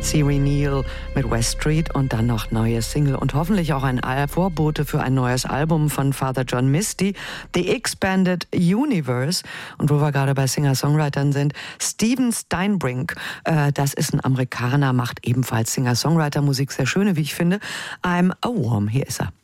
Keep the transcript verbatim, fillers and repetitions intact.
Siri Neal mit West Street und dann noch neue Single und hoffentlich auch ein Vorbote für ein neues Album von Father John Misty, The Expanded Universe. Und wo wir gerade bei Singer-Songwritern sind, Steven Steinbrink, äh, das ist ein Amerikaner, macht ebenfalls Singer-Songwriter-Musik, sehr schöne, wie ich finde. I'm a Worm, hier ist er.